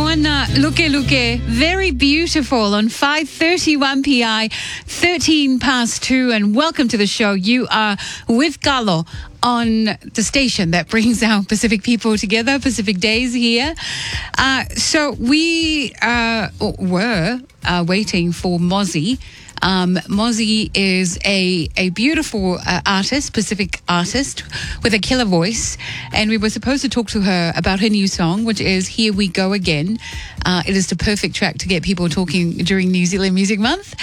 Moana Luke Luke, very beautiful on 5:31 PI, 13 past 2, and welcome to the show. You are with Carlo on the station that brings our Pacific people together, Pacific Days here. So we were waiting for Mozzie. Mozzie is a beautiful artist, Pacific artist with a killer voice, and we were supposed to talk to her about her new song, which is Here We Go Again. It is the perfect track to get people talking during New Zealand Music Month.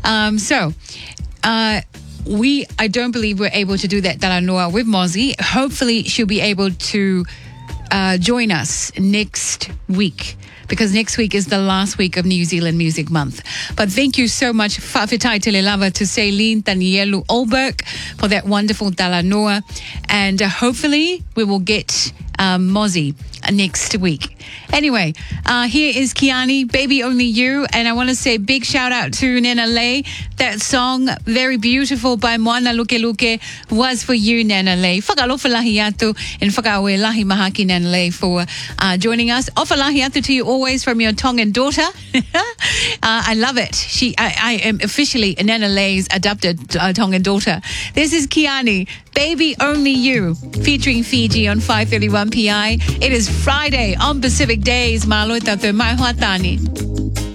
I don't believe we're able to do that Talanoa with Mozzie. Hopefully she'll be able to join us next week, because next week is the last week of New Zealand Music Month. But thank you so much, Whawhetai Telelava, to Celine Tanielu Olberg for that wonderful Talanoa. And hopefully we will get Mozzie next week. Anyway, here is Kiani, Baby Only You. And I want to say big shout out to Nana Lei. That song, very beautiful, by Moana Luke Luke, was for you, Nana Lei. Whakalofa atu and whakawe lahi mahaki, Nana Lei, for joining us. Ofa lahi atu to you always from your Tongan daughter. I love it. I am officially Nana Lei's adopted Tongan daughter. This is Kiani, Baby Only You, featuring Fiji on 5:31 PI. It is Friday on Pacific Days. Malo tato mai hoatani.